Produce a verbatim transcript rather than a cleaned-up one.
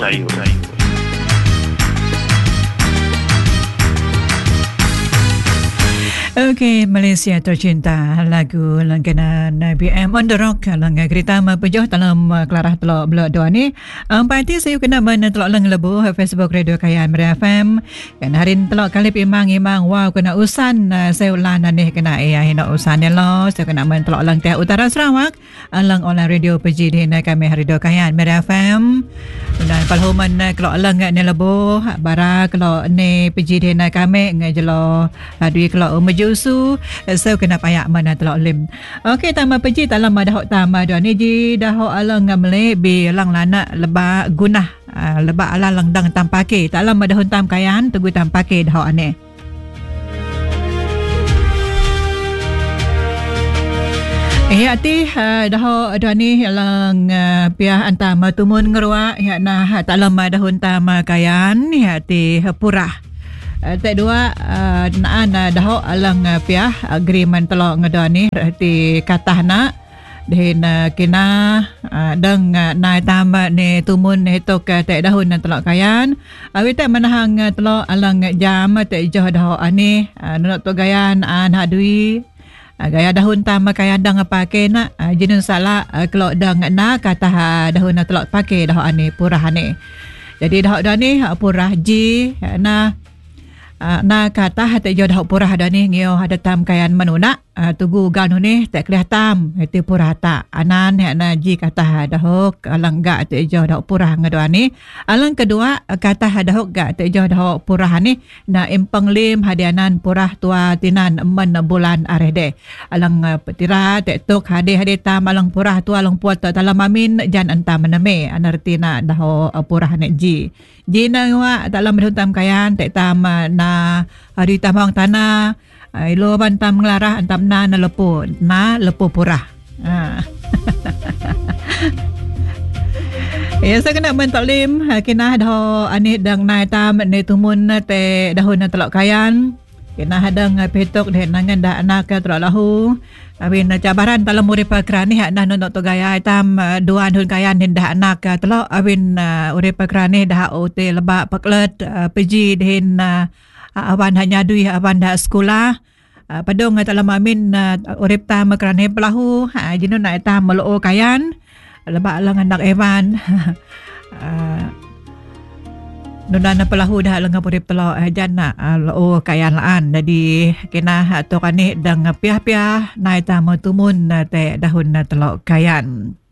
sayur. Okey, Malaysia tercinta, lagu langganan B M on the rock lang kereta mapujuh dalam kelarah telok belok dua ni. Um, parti saya kena mana telok lang lebu Facebook Radio Kayan Meriah F M. Kan hari telok kali imang imang wow kena usan uh, saya ulan ni kena eh nak usan ni lo. Saya kena mana telok lang teh utara Sarawak. Lang online radio P G di kami Radio Kayan Meriah F M. Dan kalau mana kelok lang ni lebu bara kelok ni P G di kami ngajelo adui kelok usu so kena payak mana telok lim. Okey tambah peji dalam dah tambah dah ni ji dah alang ngamle bi lang lana leba gunah uh, leba ala lang dang tam pake dalam dah tam kayan tugu tam pake dah ane. Eh ati uh, dah dah ni lang uh, piah antam tumun ngerwa ya nah dalam dah tam kayan ya ati purah. Uh, tak dua uh, naan uh, dah alang uh, piah agreement telok ngada ni reti katah nak den uh, kena uh, dang uh, nai tam ni tumun ni tok uh, tak dahun uh, telok kayan awi tak menahang uh, telok alang uh, jam uh, tak joh dah ani uh, nak tu gayan an hadui uh, gaya dahun tam kayan dang pake nak uh, jenun salah uh, kelok dang na katah uh, dahun uh, telok pake dah ani purah ni. Jadi dah dah ni uh, purah ji uh, na Uh, na kata hati jo dah purah dah ni ngio ada tam kayan manuna uh, tugu ganu ni tak kelihatan itu purah tak anan ya na ji kata dah hok alang ga tu jo dah purah ngadua ni alang kedua kata dah hok ga tu jo dah purah ni na empang lim hadianan purah tua tinan men bulan areh de alang uh, petira tak tok hade hade tam alang purah tua alang puat dalam amin jan antam mename anartina dah uh, purah ni ji ji na wa dalam tam kayan tak tam uh, na hari tamang tanah ilo bantam ngelarah antam na na lepo na lepo purah ha. Ya saya kena mentoklim kena dah ani dang nai tam ni tumun te dahun na telok kayan kena hadang petok de nangan dah anak telok lahu abin cabaran dalam urip kerani hak nah nonok to gaya tam duan hun kayan dah anak telok abin urip kerani dah ote lebak paklet peji den awan hanya dui awan dah sekolah uh, padong dalam amin uh, urip tam kerana pelahu ha jinu nak tam meloo kayan lebak lang anak evan uh, nuna na pelahu dah lang urip telo jan nak uh, loo kayan laan jadi kena to kani dang piah-piah nai tam tumun uh, te dahun uh, telo kayan.